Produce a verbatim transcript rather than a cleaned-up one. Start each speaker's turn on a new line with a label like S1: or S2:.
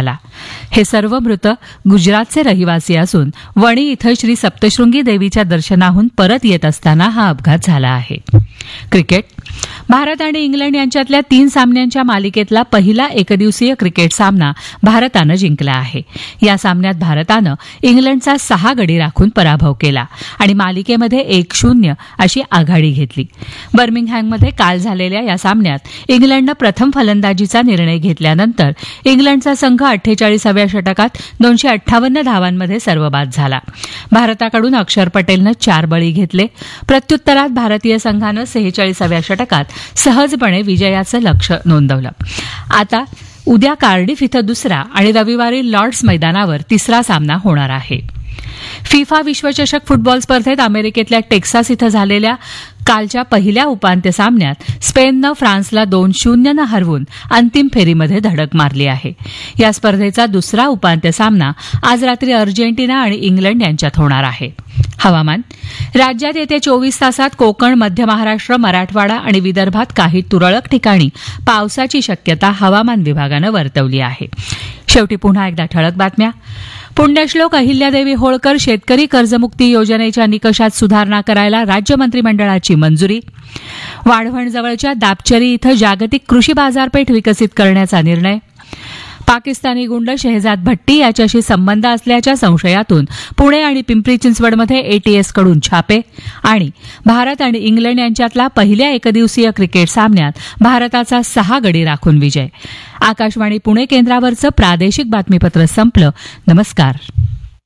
S1: झाला. हे सर्व मृत गुजरातचे रहिवासी असून वणी इथं श्री सप्तशृंगी देवीच्या दर्शनाहून परत येत असताना हा अपघात झाला आहे. क्रिकेट. भारत आणि इंग्लंड यांच्यातल्या तीन सामन्यांच्या मालिकेतला पहिला एकदिवसीय क्रिकेट सामना भारतानं जिंकला आहे. या सामन्यात भारतानं इंग्लंडचा सहा गडी राखून पराभव केला आणि मालिकेमध्ये एक शून्य अशी आघाडी घेतली. बर्मिंगहॅममध्ये काल झालेल्या या सामन्यात इंग्लंडनं प्रथम फलंदाजीचा निर्णय घेतल्यानंतर इंग्लंडचा संघ अठ्ठेचाळीसाव्या षटकात दोनशे अठ्ठावन्न धावांमध्ये सर्वबाद झाला. भारताकडून अक्षर पटेलनं चार बळी घेतले. प्रत्युत्तरात भारतीय संघानं सेहेचाळीसाव्या षटकात सहजपणे विजयाचं लक्ष्य नोंदवलं. आता उद्या कार्डिफ इथं दुसरा आणि रविवारी लॉर्ड्स मैदानावर तिसरा सामना होणार आहे. फिफा विश्वचषक फुटबॉल स्पर्धेत अमेरिकेतल्या टेक्सास इथं झालेल्या कालच्या पहिल्या उपांत्य सामन्यात स्पेननं फ्रान्सला दोन शून्यनं हरवून अंतिम फेरीमध्ये धडक मारली आहे. या स्पर्धेचा दुसरा उपांत्य सामना आज रात्री अर्जेंटिना आणि इंग्लंड यांच्यात होणार आहे. हवामान. राज्यात येत्या चोवीस तासात कोकण, मध्य महाराष्ट्र, मराठवाडा आणि विदर्भात काही तुरळक ठिकाणी पावसाची शक्यता हवामान विभागानं वर्तवली आहे. शेवटी पुन्हा एकदा ठळक बातम्या. पुण्यश्लोक अहिल्यादेवी होळकर शेतकरी कर्जमुक्ती योजनेच्या निकषात सुधारणा करायला राज्य मंत्रिमंडळाची मंजुरी. वाढवणजवळच्या दापचरी इथं जागतिक कृषी बाजारपेठ विकसित करण्याचा निर्णय. पाकिस्तानी गुंड शेहजाद भट्टी याच्याशी संबंध असल्याच्या संशयातून पुणे आणि पिंपरी चिंचवडमध्ये एटीएसकडून छापे. आणि भारत आणि इंग्लंड यांच्यातला पहिल्या एकदिवसीय क्रिकेट सामन्यात भारताचा सहा गडी राखून विजय. आकाशवाणी पुणे केंद्रावरचं प्रादेशिक बातमीपत्र संपलं. नमस्कार.